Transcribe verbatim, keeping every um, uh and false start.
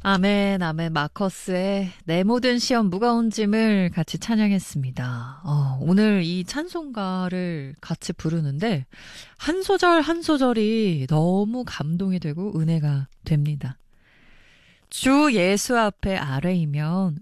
아멘, 아멘, 마커스의 내 모든 시험 무거운 짐을 같이 찬양했습니다. 어, 오늘 이 찬송가를 같이 부르는데 한 소절 한 소절이 너무 감동이 되고 은혜가 됩니다. 주 예수 앞에 아뢰이면